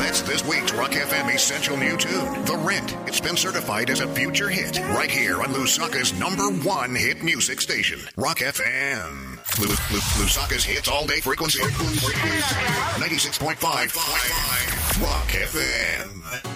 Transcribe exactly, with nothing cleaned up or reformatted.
It's this week's Rock F M Essential New Tune, The Rent. It's been certified as a future hit right here on Lusaka's number one hit music station, Rock F M. Lu- Lu- Lusaka's hits all day frequency. ninety-six point five Rock F M.